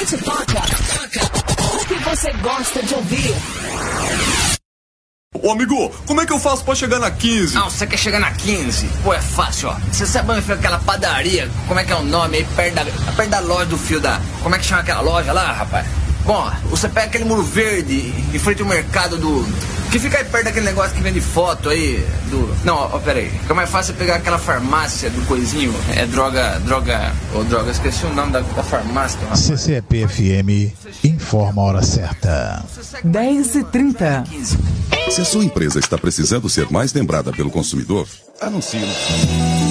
gente toca o que você gosta de ouvir. Ô amigo, como é que eu faço pra chegar na 15? Não, você quer chegar na 15? Pô, é fácil, ó. Você sabe onde fica aquela padaria? Como é que é o nome aí? Perto da loja do fio da... Como é que chama aquela loja lá, rapaz? Bom, você pega aquele muro verde em frente ao mercado do... Que fica aí perto daquele negócio que vende foto aí do... Não, ó, pera aí. Fica mais fácil pegar aquela farmácia do coisinho. É droga... Esqueci o nome da farmácia. CCEP-FM informa a hora certa. 10h30. Se a sua empresa está precisando ser mais lembrada pelo consumidor, anuncie.